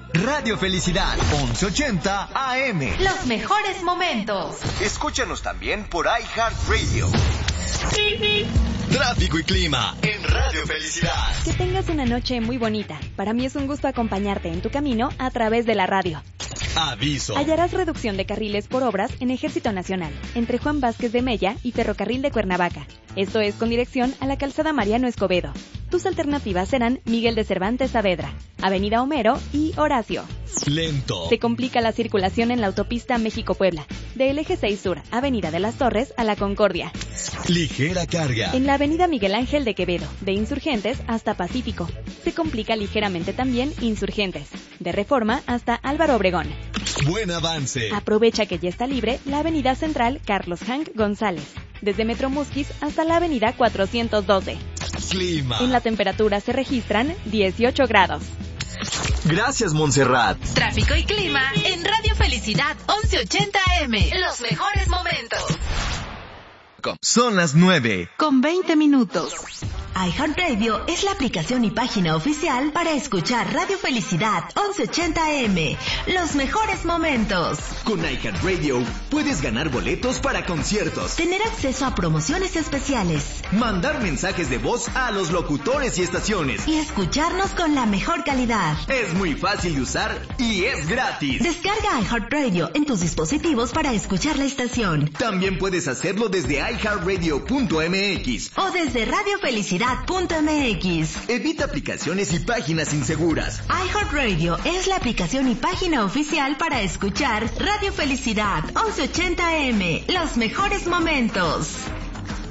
Radio Felicidad, 1180 AM. Los mejores momentos. Escúchanos también por iHeartRadio. Tráfico y clima en Radio Felicidad. Que tengas una noche muy bonita. Para mí es un gusto acompañarte en tu camino a través de la radio. Aviso. Hallarás reducción de carriles por obras en Ejército Nacional, entre Juan Vázquez de Mella y Ferrocarril de Cuernavaca. Esto es con dirección a la calzada Mariano Escobedo. Tus alternativas serán Miguel de Cervantes Saavedra, Avenida Homero y Horacio. Lento. Se complica la circulación en la autopista México-Puebla, del Eje 6 Sur, Avenida de las Torres a La Concordia. Ligera carga. En la Avenida Miguel Ángel de Quevedo, de Insurgentes hasta Pacífico. Se complica ligeramente también Insurgentes, de Reforma hasta Álvaro Obregón. Buen avance. Aprovecha que ya está libre la Avenida Central Carlos Hank González, desde Metro Musquis hasta la Avenida 412. Clima. En la temperatura se registran 18 grados. Gracias, Montserrat. Tráfico y clima en Radio Felicidad 1180 AM. Los mejores momentos. Son las 9:20. iHeartRadio es la aplicación y página oficial para escuchar Radio Felicidad 1180 AM. Los mejores momentos. Con iHeartRadio puedes ganar boletos para conciertos, Tener acceso a promociones especiales mandar mensajes de voz a los locutores y estaciones. y escucharnos con la mejor calidad. Es muy fácil de usar y es gratis. Descarga iHeartRadio en tus dispositivos para escuchar la estación También puedes hacerlo desde iHeartRadio.mx. o desde radiofelicidad.mx. Evita aplicaciones y páginas inseguras. iHeartRadio es la aplicación y página oficial para escuchar Radio Felicidad 1180 AM. Los mejores momentos.